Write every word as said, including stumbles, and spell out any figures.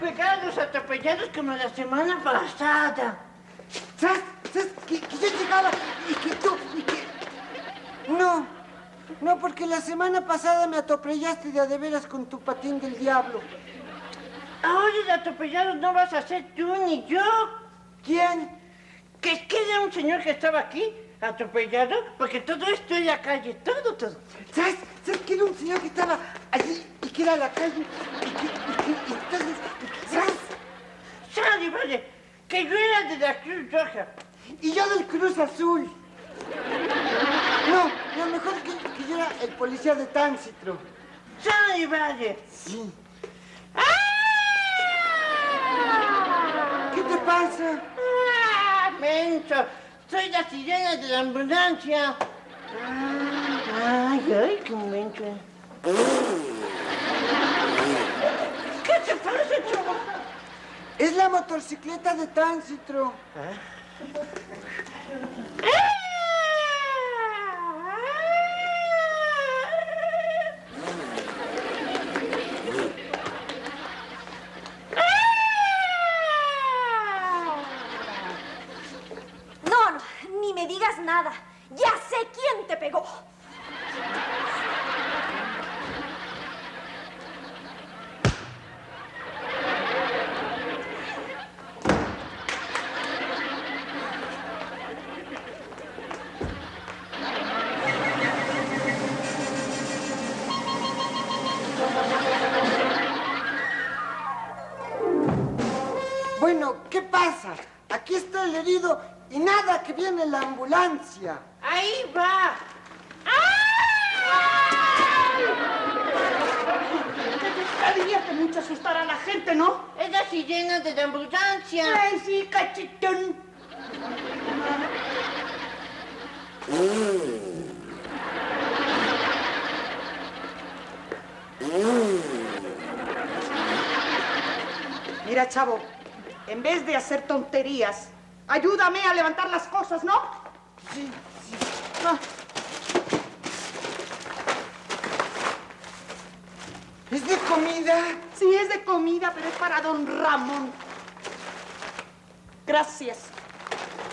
pegar a los atropellados como la semana pasada. ¿Sabes? ¿Sabes? Que, que yo llegaba y que tú... Y que... No, no, porque la semana pasada me atropellaste de a de veras con tu patín del diablo. Ahora el atropellado no vas a ser tú ni yo. ¿Quién? Que es que era un señor que estaba aquí, atropellado, porque todo esto en la calle, todo, todo. ¿Sabes? ¿Sabes que era un señor que estaba allí y que era a la calle? Y que... Y que y entonces... ¿Sabes? Sale, vale, que yo era de la Cruz Roja. Y yo del Cruz Azul. No, no, mejor que, que yo era el policía de tránsito. Sale, vale. Sí. ¡Ah! ¿Qué te pasa? ¡Ah, menso! Soy la sirena de la ambulancia. Ay, ay, qué menso. ¿Qué te pasa, chavo? Es la motocicleta de tránsito. No, no, ni me digas nada. Ya sé quién te pegó. Bueno, ¿qué pasa? Aquí está el herido y nada que viene la ambulancia. Ahí va. Te divierte mucho asustar a la gente, ¿no? Es la sirena de la ambulancia. Ay, sí, cachetón. Mira, chavo, en vez de hacer tonterías, ayúdame a levantar las cosas, ¿no? Sí, sí. Ah. ¿Es de comida? Sí, es de comida, pero es para don Ramón. Gracias.